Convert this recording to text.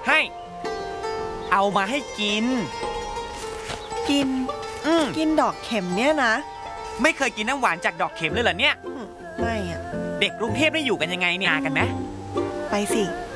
ให้เอามาให้กินกินดอกเข็มเนี่ยนะไม่เคยกินน้ำหวานจากดอกเข็มเลยเหรอเนี่ยไม่อะเด็กกรุงเทพได้อยู่กันยังไงเนี่ยกันไหมไปสิ